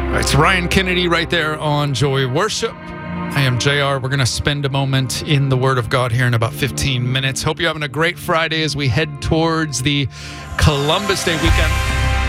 It's Ryan Kennedy right there on Joy Worship. I am JR. We're going to spend a moment in the Word of God here in about 15 minutes. Hope you're having a great Friday as we head towards the Columbus Day weekend.